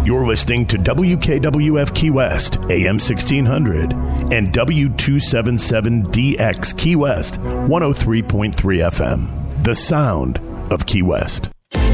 You're listening to WKWF Key West, AM 1600, and W277DX Key West, 103.3 FM. The sound of Key West.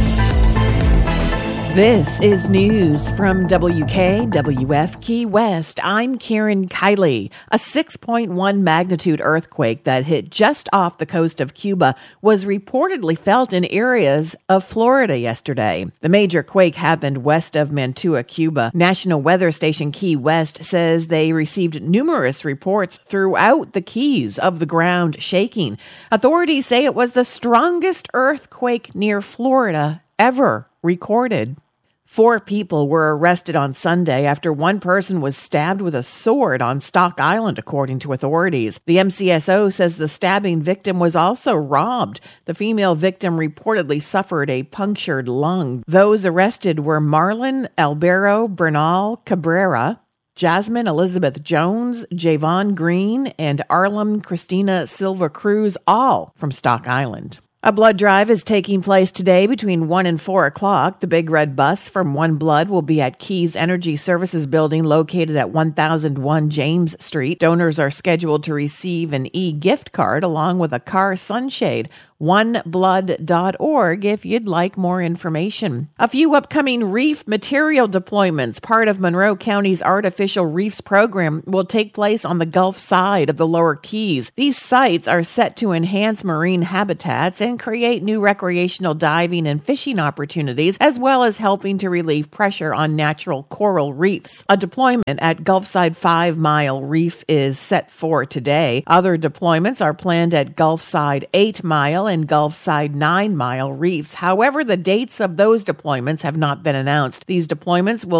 This is news from WKWF Key West. I'm Karen Kiley. A 6.1 magnitude earthquake that hit just off the coast of Cuba was reportedly felt in areas of Florida yesterday. The major quake happened west of Mantua, Cuba. National weather station Key West says they received numerous reports throughout the Keys of the ground shaking. Authorities say it was the strongest earthquake near Florida ever recorded. 4 people were arrested on Sunday after one person was stabbed with a sword on Stock Island, according to authorities. The MCSO says the stabbing victim was also robbed. The female victim reportedly suffered a punctured lung. Those arrested were Marlon Albero Bernal Cabrera, Jasmine Elizabeth Jones, Javon Green, and Arlem Christina Silva Cruz, all from Stock Island. A blood drive is taking place today between 1 and 4 o'clock. The Big Red Bus from One Blood will be at Keys Energy Services building located at 1001 James Street. Donors are scheduled to receive an e-gift card along with a car sunshade. oneblood.org if you'd like more information. A few upcoming reef material deployments, part of Monroe County's Artificial Reefs program, will take place on the Gulf side of the Lower Keys. These sites are set to enhance marine habitats and create new recreational diving and fishing opportunities, as well as helping to relieve pressure on natural coral reefs. A deployment at Gulfside 5 Mile Reef is set for today. Other deployments are planned at Gulfside 8 Mile and Gulfside 9 Mile reefs. However, the dates of those deployments have not been announced. These deployments will